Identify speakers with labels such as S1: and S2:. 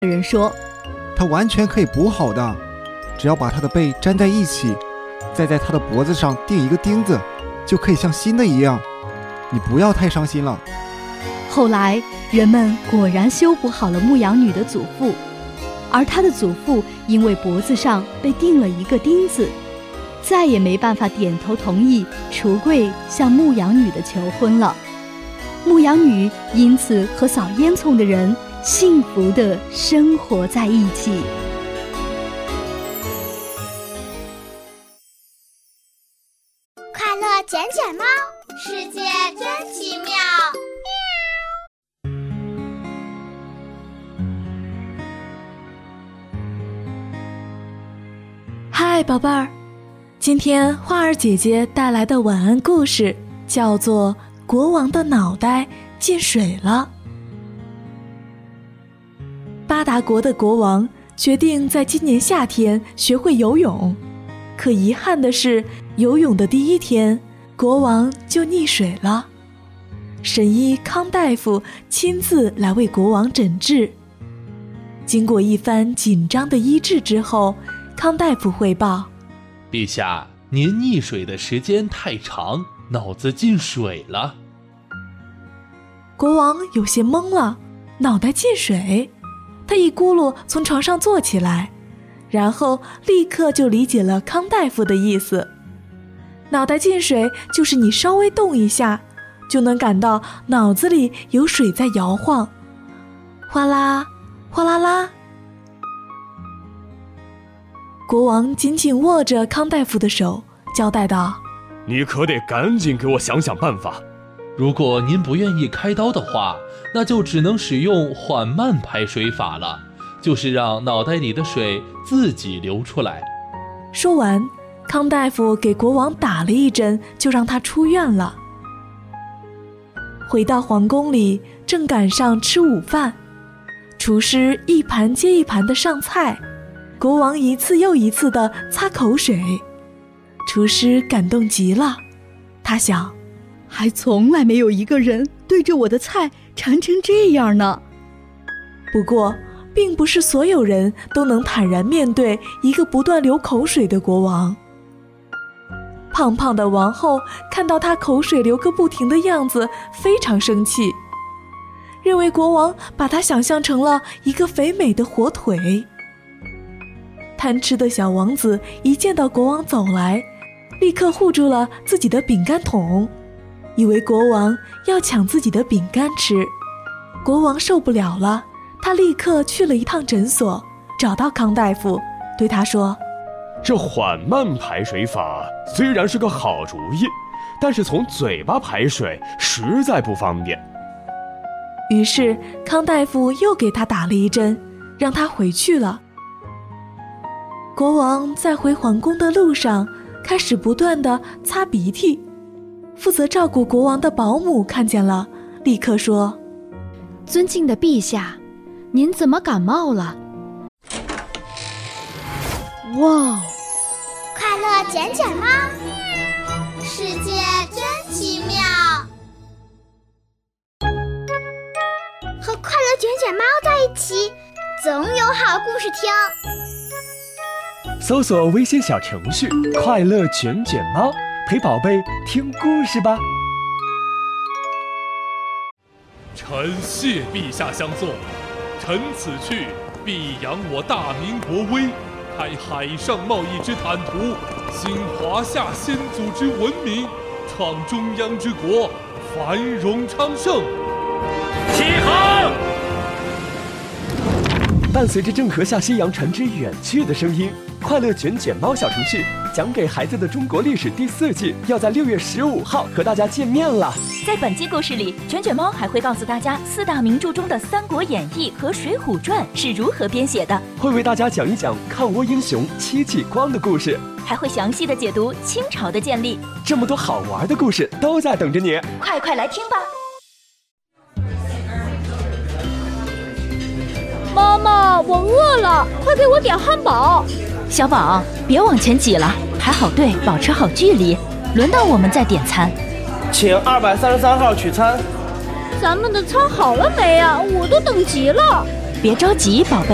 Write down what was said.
S1: 的人说，
S2: 它完全可以补好的，只要把它的背粘在一起，再在它的脖子上钉一个钉子，就可以像新的一样。你不要太伤心了。
S1: 后来人们果然修补好了牧羊女的祖父，而她的祖父因为脖子上被钉了一个钉子，再也没办法点头同意橱柜向牧羊女的求婚了。牧羊女因此和扫烟囱的人幸福地生活在一起。
S3: 快乐卷卷猫，世界真奇妙。
S4: 嗨，宝贝儿，今天花儿姐姐带来的晚安故事叫做《国王的脑袋进水了》。巴达国的国王决定在今年夏天学会游泳，可遗憾的是，游泳的第一天，国王就溺水了。神医康大夫亲自来为国王诊治。经过一番紧张的医治之后，康大夫汇报：
S5: 陛下，您溺水的时间太长，脑子进水了。
S4: 国王有些懵了，脑袋进水？他一咕噜从床上坐起来，然后立刻就理解了康大夫的意思。脑袋进水就是你稍微动一下，就能感到脑子里有水在摇晃，哗啦哗啦啦。国王紧紧握着康大夫的手，交代道：
S6: 你可得赶紧给我想想办法。
S5: 如果您不愿意开刀的话，那就只能使用缓慢排水法了，就是让脑袋里的水自己流出来。
S4: 说完，康大夫给国王打了一针，就让他出院了。回到皇宫里，正赶上吃午饭，厨师一盘接一盘地上菜，国王一次又一次地擦口水。厨师感动极了，他想，
S1: 还从来没有一个人对着我的菜馋成这样呢。
S4: 不过并不是所有人都能坦然面对一个不断流口水的国王。胖胖的王后看到他口水流个不停的样子，非常生气，认为国王把他想象成了一个肥美的火腿。贪吃的小王子一见到国王走来，立刻护住了自己的饼干桶，以为国王要抢自己的饼干吃。国王受不了了，他立刻去了一趟诊所，找到康大夫，对他说：
S6: 这缓慢排水法虽然是个好主意，但是从嘴巴排水实在不方便。
S4: 于是康大夫又给他打了一针，让他回去了。国王在回皇宫的路上开始不断地擦鼻涕，负责照顾国王的保姆看见了，立刻说：
S7: 尊敬的陛下，您怎么感冒了？
S1: 哇，
S3: 快乐卷卷猫，世界真奇妙。和快乐卷卷猫在一起，总有好故事听。
S6: 搜索微信小程序快乐卷卷猫，陪宝贝听故事吧。
S8: 臣谢陛下相送，臣此去必扬我大明国威，开海上贸易之坦途，兴华夏先祖之文明，创中央之国，繁荣昌盛。起航！
S6: 伴随着郑和下西洋船只远去的声音，快乐卷卷猫小程序讲给孩子的中国历史第4季要在6月15号和大家见面了。
S9: 在本期故事里，卷卷猫还会告诉大家4大名著中的《三国演义》和《水浒传》是如何编写的，
S6: 会为大家讲一讲抗倭英雄戚继光的故事，
S9: 还会详细的解读清朝的建立。
S6: 这么多好玩的故事都在等着你，
S9: 快来听吧！
S7: 妈妈，我饿了，快给我点汉堡。
S9: 小宝，别往前挤了，排好队，保持好距离，轮到我们再点餐。
S10: 请233号取餐。
S7: 咱们的餐好了没啊？我都等急了。
S9: 别着急，宝贝。